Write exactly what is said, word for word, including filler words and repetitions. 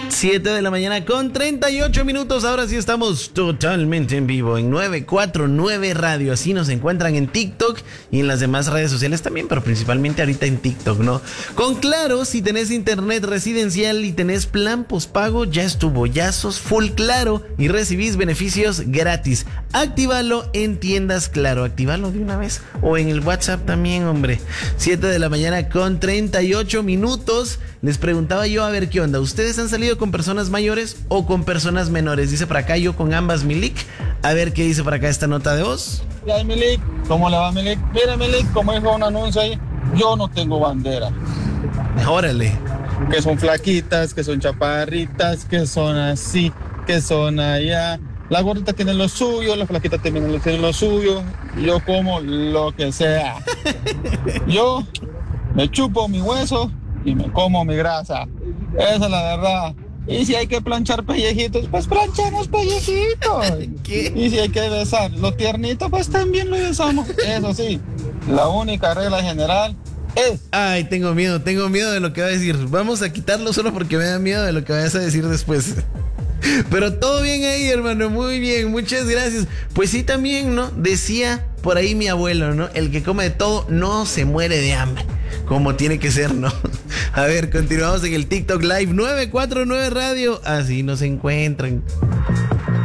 siete de la mañana con treinta y ocho minutos. Ahora sí estamos totalmente en vivo en novecientos cuarenta y nueve Radio. Así nos encuentran en TikTok y en las demás redes sociales también, pero principalmente ahorita en TikTok, ¿no? Con Claro, si tenés internet residencial y tenés plan postpago, ya estuvo, ya sos full Claro y recibís beneficios gratis. Actívalo en tiendas Claro, actívalo de una vez o en el WhatsApp también, hombre. siete de la mañana con treinta y ocho minutos. Les preguntaba yo a ver qué onda. ¿Ustedes han salido con personas mayores o con personas menores? Dice por acá, yo con ambas, Milik. A ver qué dice por acá esta nota de voz. Ay, Milik, ¿cómo le va, Milik? Mira, Milik, como dijo un anuncio ahí, yo no tengo bandera. Órale. Que son flaquitas, que son chaparritas, que son así, que son allá. La gordita tiene lo suyo, la flaquita también tiene lo suyo. Yo como lo que sea. Yo me chupo mi hueso y me como mi grasa. Esa es la verdad. Y si hay que planchar pellejitos, pues planchamos pellejitos. ¿Qué? Y si hay que besar lo tiernito, pues también lo besamos. Eso sí, la única regla general es... Ay, tengo miedo, tengo miedo de lo que va a decir. Vamos a quitarlo solo porque me da miedo de lo que vayas a decir después. Pero todo bien ahí, hermano, muy bien, muchas gracias. Pues sí, también, ¿no? Decía por ahí mi abuelo, ¿no? El que come de todo no se muere de hambre, como tiene que ser, ¿no? A ver, continuamos en el TikTok Live novecientos cuarenta y nueve Radio. Así nos encuentran.